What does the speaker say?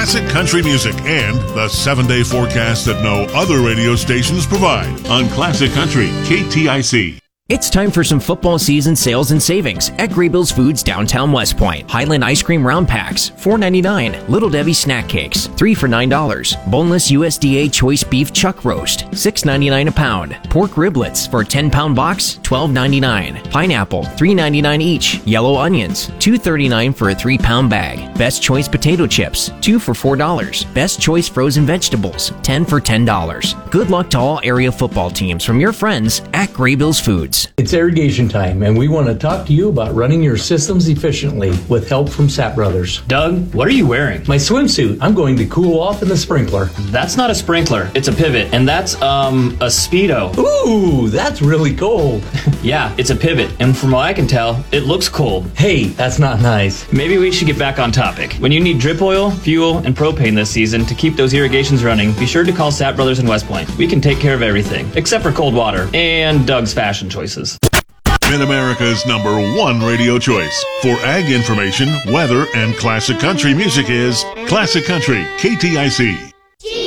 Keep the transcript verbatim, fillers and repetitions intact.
classic country music, and the seven-day forecast that no other radio stations provide on Classic Country K T I C. It's time for some football season sales and savings at Graybills Foods downtown West Point. Highland ice cream round packs, four ninety-nine. Little Debbie snack cakes, three for nine dollars. Boneless U S D A choice beef chuck roast, six ninety-nine a pound. Pork riblets for a ten pound box, twelve ninety-nine. Pineapple, three ninety-nine each. Yellow onions, two thirty-nine for a three pound bag. Best choice potato chips, two for four dollars. Best choice frozen vegetables, ten for ten dollars. Good luck to all area football teams from your friends at Graybills Foods. It's irrigation time, and we want to talk to you about running your systems efficiently with help from Sapp Brothers. Doug, what are you wearing? My swimsuit. I'm going to cool off in the sprinkler. That's not a sprinkler. It's a pivot, and that's, um, a Speedo. Ooh, that's really cold. Yeah, it's a pivot, and from what I can tell, it looks cold. Hey, that's not nice. Maybe we should get back on topic. When you need drip oil, fuel, and propane this season to keep those irrigations running, be sure to call Sapp Brothers in West Point. We can take care of everything, except for cold water and Doug's fashion choices. Mid-America's number one radio choice for ag information, weather, and classic country music is Classic Country K T I C.